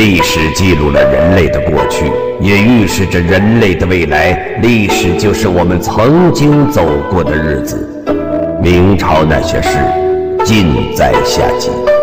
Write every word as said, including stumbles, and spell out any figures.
历史记录了人类的过去，也预示着人类的未来。历史就是我们曾经走过的日子。明朝那些事，尽在下集。